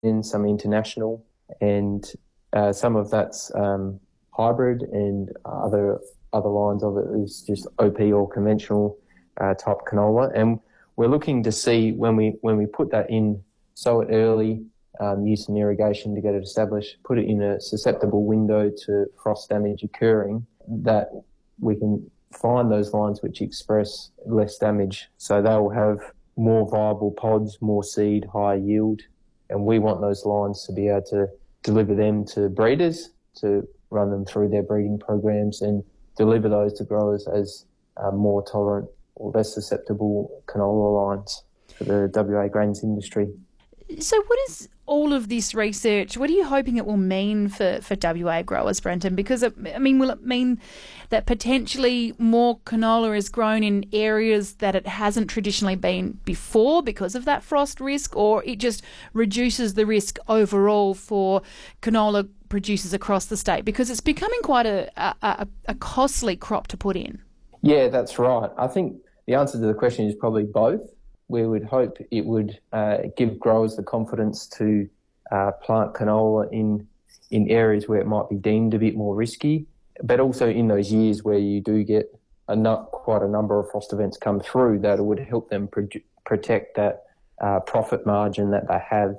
some international, and some of that's hybrid, and other lines of it is just OP or conventional type canola. And we're looking to see when we put that in, sow it early, use some irrigation to get it established, put it in a susceptible window to frost damage occurring, that we can find those lines which express less damage. So they'll have more viable pods, more seed, higher yield. And we want those lines to be able to deliver them to breeders, to run them through their breeding programs and deliver those to growers as more tolerant or less susceptible canola lines for the WA grains industry. So what is all of this research, what are you hoping it will mean for WA growers, Brenton? Because, will it mean that potentially more canola is grown in areas that it hasn't traditionally been before because of that frost risk, or it just reduces the risk overall for canola producers across the state? Because it's becoming quite a costly crop to put in. Yeah, that's right. I think the answer to the question is probably both. We would hope it would give growers the confidence to plant canola in areas where it might be deemed a bit more risky, but also in those years where you do get quite a number of frost events come through, that it would help them protect that profit margin that they have.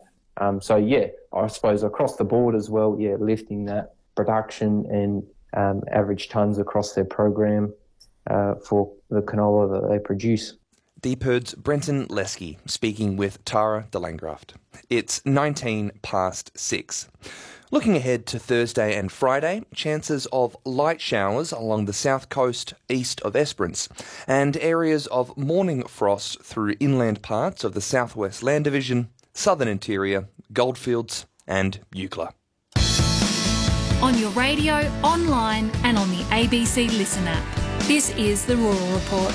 I suppose across the board as well, lifting that production and average tonnes across their program for the canola that they produce. DPIRD's Brenton Lesky speaking with Tara de Landgraft. It's 19 past 6. Looking ahead to Thursday and Friday, chances of light showers along the south coast east of Esperance and areas of morning frost through inland parts of the southwest land division, southern interior, Goldfields and Eucla. On your radio, online and on the ABC Listen app. This is the Rural Report.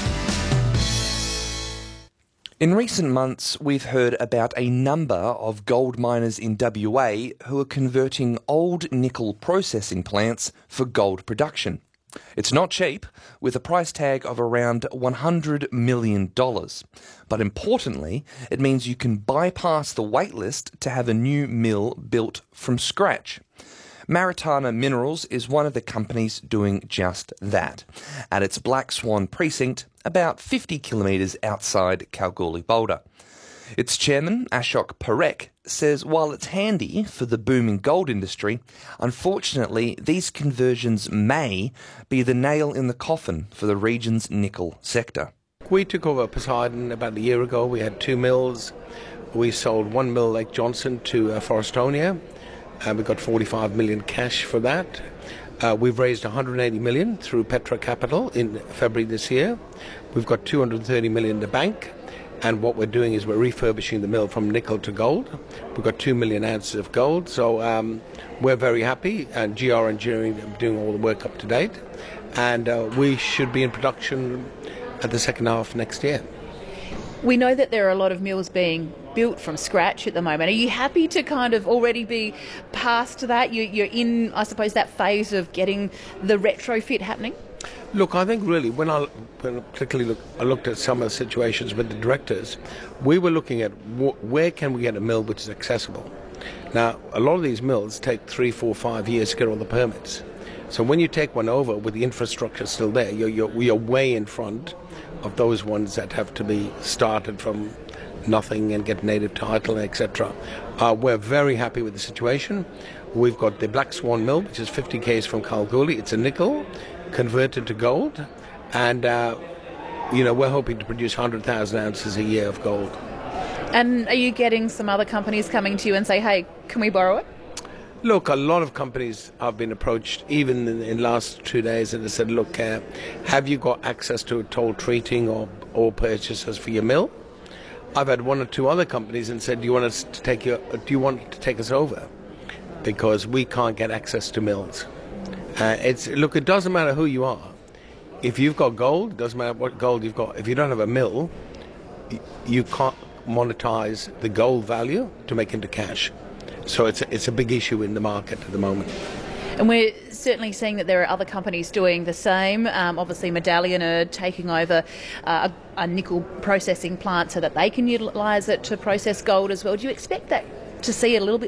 In recent months, we've heard about a number of gold miners in WA who are converting old nickel processing plants for gold production. It's not cheap, with a price tag of around $100 million. But importantly, it means you can bypass the waitlist to have a new mill built from scratch. Maritana Minerals is one of the companies doing just that, at its Black Swan precinct, about 50 kilometres outside Kalgoorlie-Boulder. Its chairman, Ashok Parekh, says while it's handy for the booming gold industry, unfortunately these conversions may be the nail in the coffin for the region's nickel sector. We took over Poseidon about a year ago. We had 2 mills. We sold 1 mill, Lake Johnson, to Forrestonia. We got 45 million cash for that. We've raised 180 million through Petra Capital in February this year. We've got 230 million in the bank. And what we're doing is we're refurbishing the mill from nickel to gold. We've got 2 million ounces of gold. So we're very happy. And GR Engineering are doing all the work up to date. And we should be in production at the second half next year. We know that there are a lot of mills being built from scratch at the moment. Are you happy to kind of already be past that? You're in, I suppose, that phase of getting the retrofit happening? Look, I think really, when I looked at some of the situations with the directors, we were looking at where can we get a mill which is accessible. Now, a lot of these mills take 3, 4, 5 years to get all the permits. So when you take one over with the infrastructure still there, you're way in front of those ones that have to be started from nothing and get native title, etc. We're very happy with the situation. We've got the Black Swan mill, which is 50 k's from Kalgoorlie. It's a nickel converted to gold, and we're hoping to produce 100,000 ounces a year of gold. And are you getting some other companies coming to you and say, hey, can we borrow it? Look, a lot of companies have been approached, even in the last 2 days, and they said, look, have you got access to toll treating or purchases for your mill? I've had 1 or 2 other companies and said, do you want to take us over? Because we can't get access to mills. It doesn't matter who you are. If you've got gold, it doesn't matter what gold you've got. If you don't have a mill, you can't monetize the gold value to make into cash. So it's a big issue in the market at the moment. And we're certainly seeing that there are other companies doing the same. Obviously, Medallion are taking over a nickel processing plant so that they can utilise it to process gold as well. Do you expect that to see it a little bit